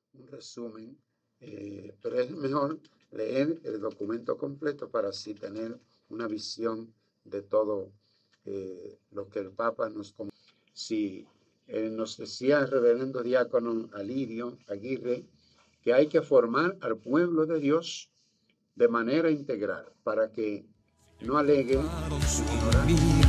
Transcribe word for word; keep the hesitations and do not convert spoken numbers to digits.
un resumen, eh, pero es mejor leer el documento completo para así tener una visión de todo eh, lo que el Papa nos comunica. Sí, eh, nos decía el reverendo diácono Alirio Aguirre que hay que formar al pueblo de Dios de manera integral para que no alegue su ignorancia.